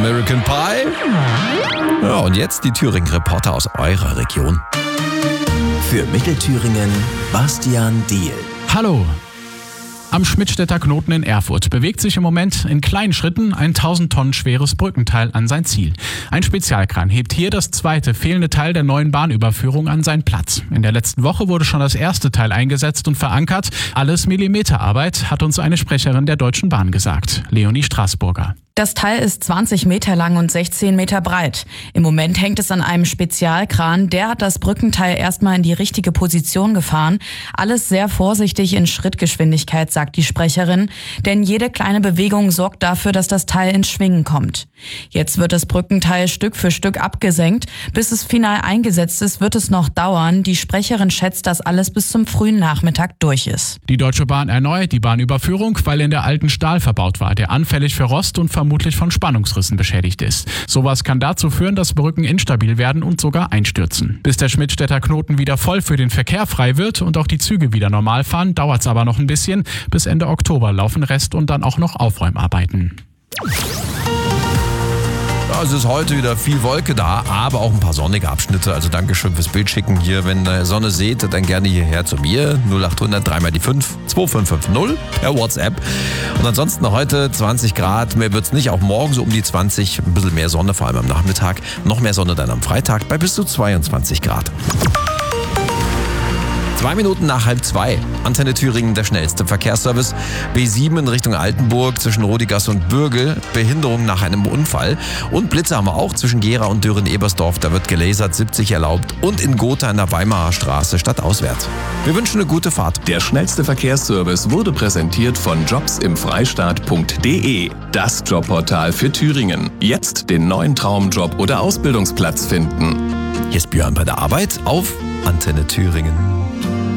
American Pie. Ja, und jetzt die Thüringen-Reporter aus eurer Region. Für Mittelthüringen, Bastian Diehl. Hallo. Am Schmidtstädter Knoten in Erfurt bewegt sich im Moment in kleinen Schritten ein 1000 Tonnen schweres Brückenteil an sein Ziel. Ein Spezialkran hebt hier das zweite fehlende Teil der neuen Bahnüberführung an seinen Platz. In der letzten Woche wurde schon das erste Teil eingesetzt und verankert. Alles Millimeterarbeit, hat uns eine Sprecherin der Deutschen Bahn gesagt, Leonie Straßburger. Das Teil ist 20 Meter lang und 16 Meter breit. Im Moment hängt es an einem Spezialkran. Der hat das Brückenteil erstmal in die richtige Position gefahren. Alles sehr vorsichtig in Schrittgeschwindigkeit, sagt die Sprecherin. Denn jede kleine Bewegung sorgt dafür, dass das Teil ins Schwingen kommt. Jetzt wird das Brückenteil Stück für Stück abgesenkt. Bis es final eingesetzt ist, wird es noch dauern. Die Sprecherin schätzt, dass alles bis zum frühen Nachmittag durch ist. Die Deutsche Bahn erneuert die Bahnüberführung, weil in der alten Stahl verbaut war, der anfällig für Rost und vermutlich von Spannungsrissen beschädigt ist. Sowas kann dazu führen, dass Brücken instabil werden und sogar einstürzen. Bis der Schmidtstädter Knoten wieder voll für den Verkehr frei wird und auch die Züge wieder normal fahren, dauert es aber noch ein bisschen. Bis Ende Oktober laufen Rest- und dann auch noch Aufräumarbeiten. Es ist heute wieder viel Wolke da, aber auch ein paar sonnige Abschnitte. Also Dankeschön fürs Bild schicken hier. Wenn ihr Sonne seht, dann gerne hierher zu mir. 0800 3 mal die 5 2550 per WhatsApp. Und ansonsten heute 20 Grad. Mehr wird's nicht. Auch morgen so um die 20. Ein bisschen mehr Sonne, vor allem am Nachmittag. Noch mehr Sonne dann am Freitag bei bis zu 22 Grad. 2 Minuten nach 1:30. Antenne Thüringen, der schnellste Verkehrsservice. B7 in Richtung Altenburg zwischen Rodigasse und Bürgel. Behinderung nach einem Unfall. Und Blitze haben wir auch zwischen Gera und Dürren-Ebersdorf. Da wird gelasert, 70 erlaubt. Und in Gotha in der Weimarer Straße stadtauswärts. Wir wünschen eine gute Fahrt. Der schnellste Verkehrsservice wurde präsentiert von jobsimfreistaat.de. Das Jobportal für Thüringen. Jetzt den neuen Traumjob oder Ausbildungsplatz finden. Hier ist Björn bei der Arbeit auf Antenne Thüringen.